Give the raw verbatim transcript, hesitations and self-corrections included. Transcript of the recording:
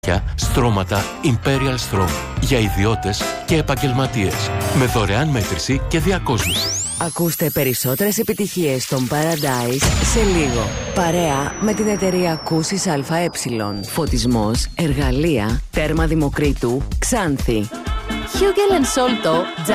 στρώματα Imperial Strong για ιδιώτες και επαγγελματίες με δωρεάν μέτρηση και διακόσμηση. Ακούστε περισσότερες επιτυχίες των Paradise σε λίγο. Παρέα με την εταιρεία Κούσης ΑΕ. Φωτισμός, εργαλεία, τέρμα Δημοκρίτου, Ξάνθη. Hugel and Solto